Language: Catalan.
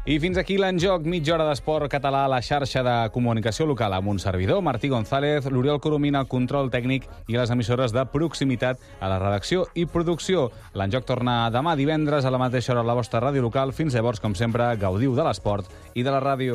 I fins aquí l'Enjoc, mitja hora d'esport català a la xarxa de comunicació local amb un servidor, Martí González, l'Oriol Coromina al control tècnic i les emissores de proximitat a la redacció i producció. L'Enjoc torna demà divendres a la mateixa hora a la vostra ràdio local. Fins llavors, com sempre, gaudiu de l'esport i de la ràdio.